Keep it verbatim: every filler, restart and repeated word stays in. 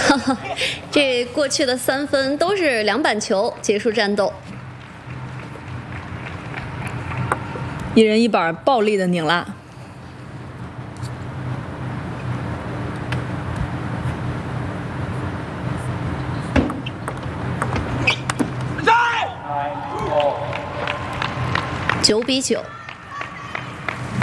哈哈，这过去的三分都是两板球结束战斗。 一人一板，暴力的拧拉。 九比九。